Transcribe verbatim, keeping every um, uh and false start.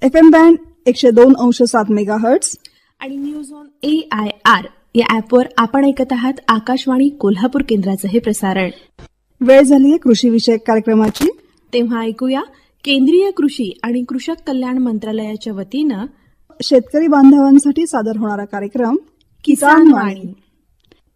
F M band एकशे दोन अंश सात मेगा हर्ट्स आणि news on A I R या ऍपवर आपण ऐकत आहात आकाशवाणी कोल्हापूर केंद्राचं हे प्रसारण. वेळ झाली आहे कृषी विषयक कार्यक्रमाची. तेव्हा ऐकूया केंद्रीय कृषी आणि कृषक कल्याण मंत्रालयाच्या वतीनं शेतकरी बांधवांसाठी सादर होणारा कार्यक्रम किसान वाणी.